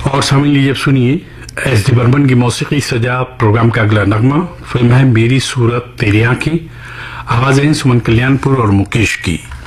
और शामिल लीजिए सुनिए एस डी बर्मन की मौसीकी सजा प्रोग्राम का अगला नगमा। फिल्म है मेरी सूरत तेरी आंखें। आवाजें सुमन कल्याणपुर और मुकेश की।